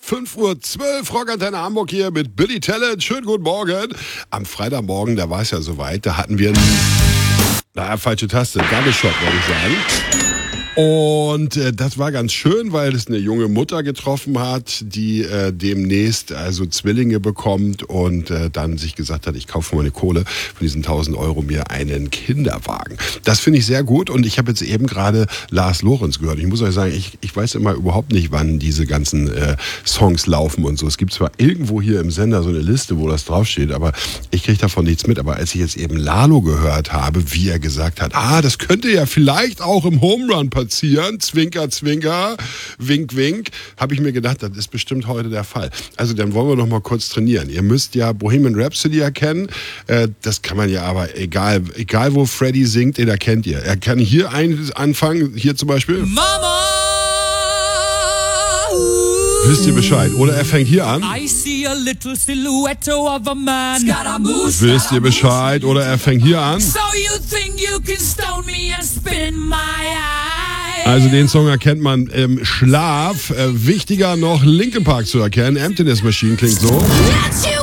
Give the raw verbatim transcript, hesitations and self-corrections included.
fünf Uhr zwölf, Rockantenne Hamburg hier mit Billy Talent. Schönen guten Morgen. Am Freitagmorgen, da war es ja soweit, da hatten wir einen, naja, falsche Taste, Double Shot, würde ich sagen. Und äh, das war ganz schön, weil es eine junge Mutter getroffen hat, die äh, demnächst also Zwillinge bekommt und äh, dann sich gesagt hat, ich kaufe mal eine Kohle von diesen tausend Euro mir einen Kinderwagen. Das finde ich sehr gut und ich habe jetzt eben gerade Lars Lorenz gehört. Ich muss euch sagen, ich, ich weiß immer überhaupt nicht, wann diese ganzen äh, Songs laufen und so. Es gibt zwar irgendwo hier im Sender so eine Liste, wo das draufsteht, aber ich kriege davon nichts mit. Aber als ich jetzt eben Lalo gehört habe, wie er gesagt hat, ah, das könnte ja vielleicht auch im Home Run passieren, Zwinker, Zwinker, Wink, Wink, habe ich mir gedacht, das ist bestimmt heute der Fall. Also dann wollen wir noch mal kurz trainieren. Ihr müsst ja Bohemian Rhapsody erkennen. Äh, das kann man ja aber, egal, egal wo Freddie singt, den erkennt ihr. Er kann hier ein, anfangen, hier zum Beispiel. Mama! Wisst ihr Bescheid? Oder er fängt hier an. I see a little silhouette of a man. Wisst ihr Bescheid? Oder er fängt hier an. So you think you can stone me and spit in my eye. Also den Song erkennt man im Schlaf. Äh, wichtiger noch, Linkin Park zu erkennen. Emptiness Machine klingt so.